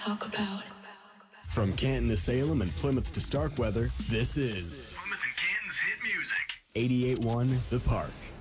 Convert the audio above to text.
talk about. From Canton to Salem and Plymouth to Starkweather, this is Plymouth and Canton's hit music. 88.1 The Park.